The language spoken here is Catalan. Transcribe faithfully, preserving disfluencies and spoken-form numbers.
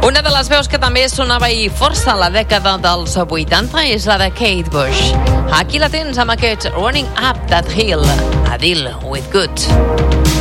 Una de les veus que també sonava i força a la dècada dels vuitanta és la de Kate Bush. Aquí la tens amb aquest Running Up That Hill, a Deal With Good.